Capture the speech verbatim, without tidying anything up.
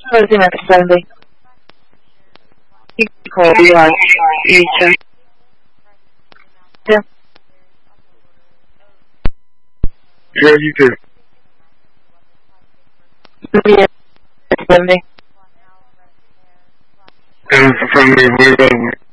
Closing at seventy. You can call you on you check. Yeah. Yeah, you too. Yeah. seventy. And from me, we're over.